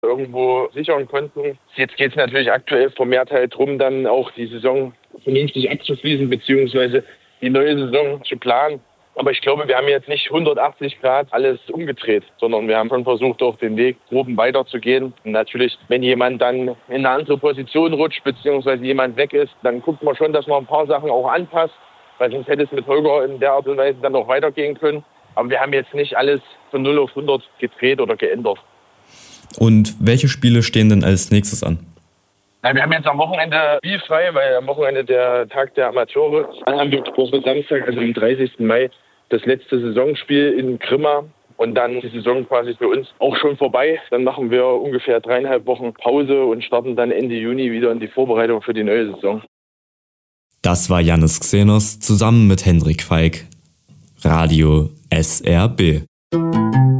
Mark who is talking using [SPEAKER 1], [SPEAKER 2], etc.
[SPEAKER 1] irgendwo sichern konnten. Jetzt geht es natürlich aktuell vermehrt halt darum, dann auch die Saison vernünftig abzuschließen, beziehungsweise die neue Saison zu planen. Aber ich glaube, wir haben jetzt nicht 180 Grad alles umgedreht, sondern wir haben schon versucht, auch den Weg groben weiterzugehen. Und natürlich, wenn jemand dann in eine andere Position rutscht, beziehungsweise jemand weg ist, dann guckt man schon, dass man ein paar Sachen auch anpasst, weil sonst hätte es mit Holger in der Art und Weise dann noch weitergehen können. Aber wir haben jetzt nicht alles von 0 auf 100 gedreht oder geändert.
[SPEAKER 2] Und welche Spiele stehen denn als nächstes an?
[SPEAKER 1] Ja, wir haben jetzt am Wochenende spielfrei, weil am Wochenende der Tag der Amateure. Dann haben wir Woche Samstag, also am 30. Mai, das letzte Saisonspiel in Grimma. Und dann ist die Saison quasi für uns auch schon vorbei. Dann machen wir ungefähr 3,5 Wochen Pause und starten dann Ende Juni wieder in die Vorbereitung für die neue Saison.
[SPEAKER 2] Das war Jannis Xenos zusammen mit Hendrik Feig. Radio SRB.